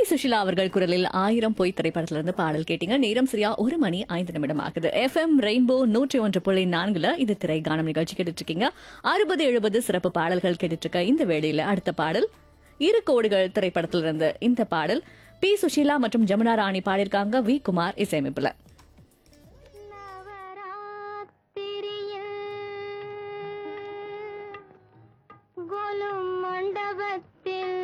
சுஷிலா அவர்கள் குரலில் 1000 பொய் திரைப்படத்திலிருந்து பாடல் கேட்டீங்க. நேரம் சரியா 1:05 ஆகுது. FM ரெயின்போ 101.4 இது திரை கானம் நிகழ்ச்சி கேட்டுட்டு இருக்கீங்க. 60-70 சிறப்பு பாடல்கள் கேட்டுட்டு இருக்க இந்த வேளையில அடுத்த பாடல் இரு கோடுகள் திரைப்படத்திலிருந்து. இந்த பாடல் பி சுஷீலா மற்றும் ஜமுனா ராணி பாடியிருக்காங்க. வி குமார் இசையமைப்புல.